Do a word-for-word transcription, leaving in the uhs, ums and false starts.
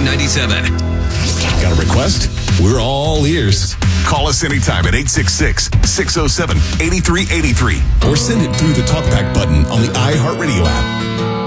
ninety-seven. Got a request? We're all ears. Call us anytime at eight six six, six oh seven, eight three eight three or send it through the TalkBack button on the iHeartRadio app.